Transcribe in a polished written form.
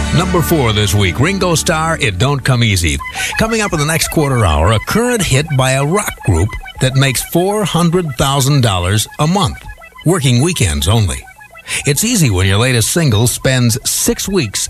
Number 4 this week, Ringo Starr, It Don't Come Easy. Coming up in the next quarter hour, a current hit by a rock group that makes $400,000 a month, working weekends only. It's easy when your latest single spends 6 weeks